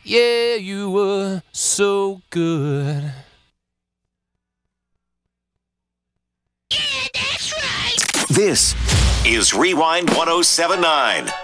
Yeah, you were so good. This is Rewind 1079.